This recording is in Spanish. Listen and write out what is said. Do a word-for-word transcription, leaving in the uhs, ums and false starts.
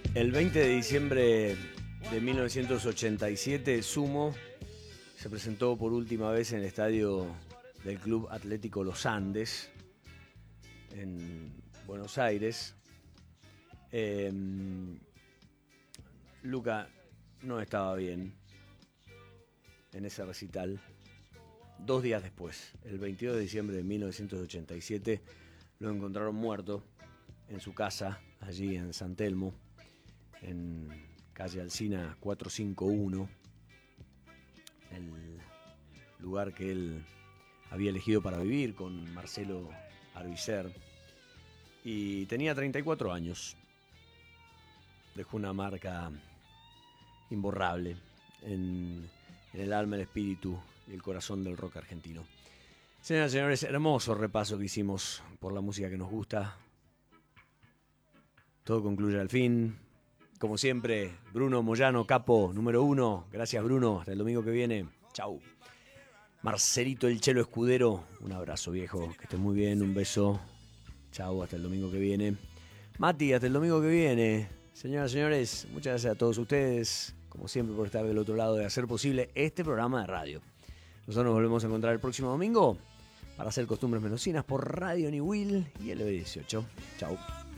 El veinte de diciembre de mil novecientos ochenta y siete, Sumo se presentó por última vez en el estadio del Club Atlético Los Andes, en Buenos Aires. Eh, Luca no estaba bien en ese recital. Dos días después, el veintidós de diciembre de mil novecientos ochenta y siete, lo encontraron muerto en su casa, allí en San Telmo, en calle Alsina cuatrocientos cincuenta y uno, el lugar que él había elegido para vivir con Marcelo Arbizer, y tenía treinta y cuatro años. Dejó una marca imborrable en, en el alma, el espíritu y el corazón del rock argentino. Señoras y señores, hermoso repaso que hicimos por la música que nos gusta. Todo concluye al fin. Como siempre, Bruno Moyano, capo número uno. Gracias, Bruno. Hasta el domingo que viene. Chau. Marcelito el Chelo Escudero, un abrazo, viejo. Que estés muy bien, un beso. Chau, hasta el domingo que viene. Mati, hasta el domingo que viene. Señoras y señores, muchas gracias a todos ustedes, como siempre, por estar del otro lado de hacer posible este programa de radio. Nosotros nos volvemos a encontrar el próximo domingo para hacer Costumbres Mendocinas por Radio New Will y L B dieciocho. Chau.